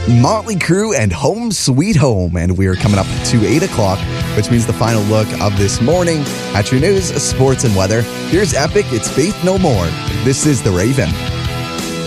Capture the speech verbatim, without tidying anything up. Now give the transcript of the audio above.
Motley Crue and Home Sweet Home. And we are coming up to eight o'clock, which means the final look of this morning at your news, sports, and weather. Here's Epic, It's Faith No More. This is The Raven.